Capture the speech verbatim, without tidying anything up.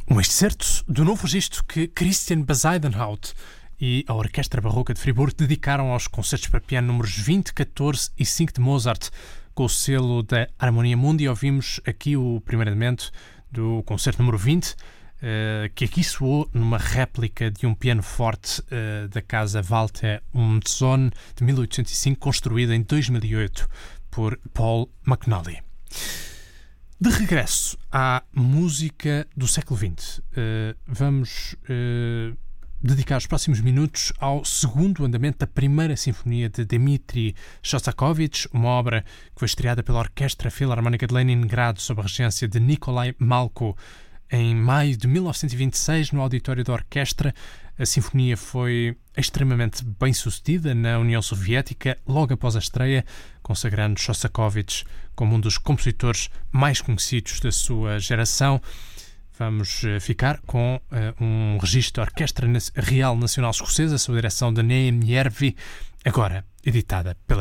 Um excerto do novo registro que Christian Bezuidenhout e a Orquestra Barroca de Friburgo dedicaram aos concertos para piano números vinte, catorze e cinco de Mozart, com o selo da Harmonia Mundi. Ouvimos aqui o primeiro elemento do concerto número vinte, uh, que aqui soou numa réplica de um piano forte uh, da casa Walter und Sohn de mil oitocentos e cinco, construída em dois mil e oito por Paul McNally. De regresso à música do século vinte, uh, vamos uh, dedicar os próximos minutos ao segundo andamento da primeira sinfonia de Dmitri Shostakovich, uma obra que foi estreada pela Orquestra Filarmónica de Leningrado sob a regência de Nikolai Malko em maio de mil novecentos e vinte e seis no auditório da orquestra. A sinfonia foi extremamente bem sucedida na União Soviética logo após a estreia, consagrando Shostakovich como um dos compositores mais conhecidos da sua geração. Vamos ficar com uh, um registro da Orquestra Real Nacional Escocesa sob a direção de Naim Järvi, agora editada pela